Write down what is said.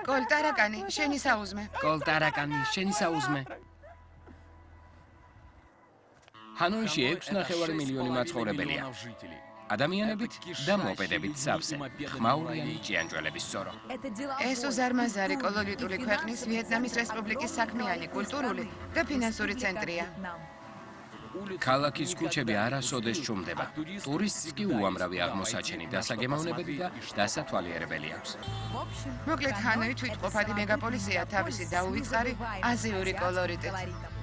კოლტარაკანი, შენი საუზმე. კოლტარაკანი, შენი საუზმე. ჰანოიში 6.5 მილიონი მაცხოვრებელია. ადამიანებით და მოპედებით სავსე. ხმაურიანი ჭიანჭველების სწორო. ეს უზარმაზარი კოლორიტული ქვეყნის ვიეტნამის რესპუბლიკის საქმიანი, კულტურული და ფინანსური ცენტრია. ქალაქის ქუჩები არასოდეს ჩუმდება. ტურისტს კი უამრავი აღმოსაჩენი დასაგემოვნებელი და დასათვალიერებელი აქვს. მოკლედ, ჰანოი თვითმყოფადი მეგაპოლისია თავისი დაუვიწყარი აზიური კოლორიტით.